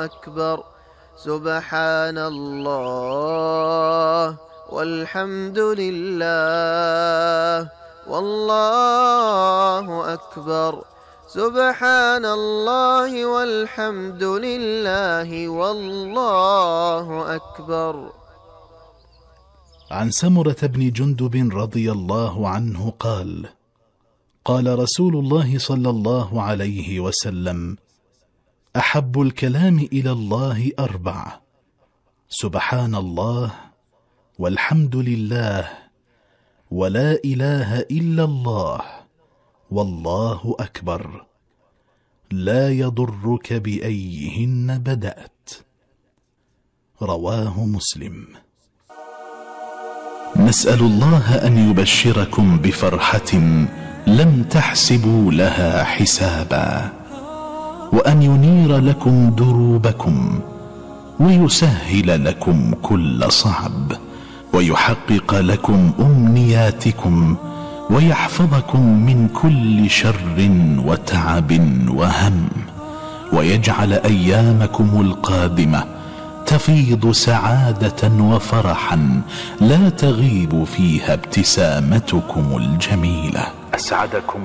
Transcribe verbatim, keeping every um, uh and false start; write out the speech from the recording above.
أكبر. سبحان الله والحمد لله والله أكبر. سبحان الله والحمد لله والله أكبر. عن سمرة بن جندب رضي الله عنه قال: قال رسول الله صلى الله عليه وسلم: أحب الكلام إلى الله أربع: سبحان الله والحمد لله ولا إله إلا الله والله أكبر، لا يضرك بأيهن بدأت. رواه مسلم. نسأل الله أن يبشركم بفرحة لم تحسبوا لها حسابا، وأن ينير لكم دروبكم ويسهل لكم كل صعب، ويحقق لكم أمنياتكم، ويحفظكم من كل شر وتعب وهم، ويجعل أيامكم القادمة تفيض سعادة وفرحا لا تغيب فيها ابتسامتكم الجميلة. أسعدكم